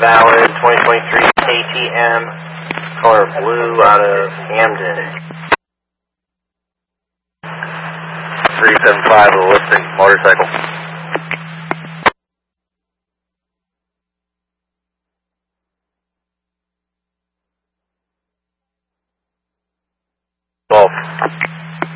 valid 2023 KTM, color blue out of Hamden. 375 of the listing motorcycle.